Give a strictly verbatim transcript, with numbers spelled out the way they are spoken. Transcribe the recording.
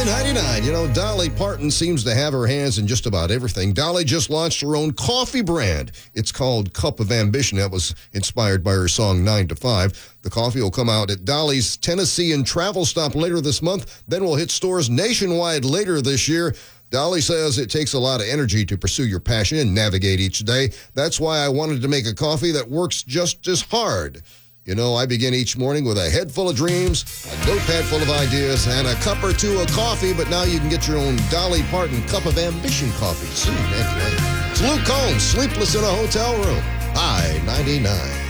ninety-nine. You know, Dolly Parton seems to have her hands in just about everything. Dolly just launched her own coffee brand. It's called Cup of Ambition. That was inspired by her song nine to five. The coffee will come out at Dolly's Tennessee and travel stop later this month. Then will hit stores nationwide later this year. Dolly says it takes a lot of energy to pursue your passion and navigate each day. That's why I wanted to make a coffee that works just as hard. You know, I begin each morning with a head full of dreams, a notepad full of ideas, and a cup or two of coffee, but now you can get your own Dolly Parton Cup of Ambition coffee soon, anyway. It's Luke Combs, Sleepless in a Hotel Room, I ninety-nine.